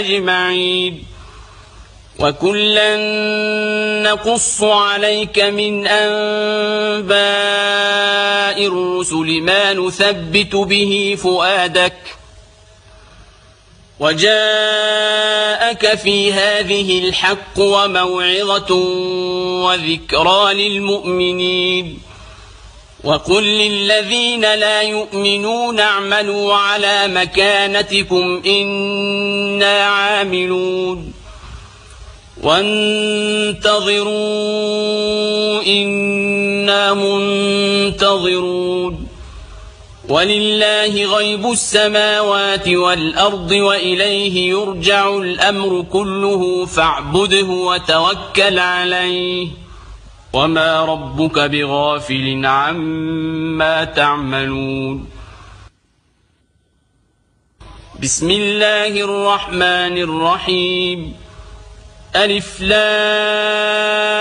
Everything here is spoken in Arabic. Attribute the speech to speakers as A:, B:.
A: أجمعين. وكلا نقص عليك من أنباء الرسل ما نثبت به فؤادك وجاءك في هذه الحق وموعظة وذكرى للمؤمنين. وقل للذين لا يؤمنون اعملوا على مكانتكم إنا عاملون وانتظروا إنا منتظرون. ولله غيب السماوات والأرض وإليه يرجع الأمر كله فاعبده وتوكل عليه وما ربك بغافل عما تعملون. بسم الله الرحمن الرحيم. ألف لام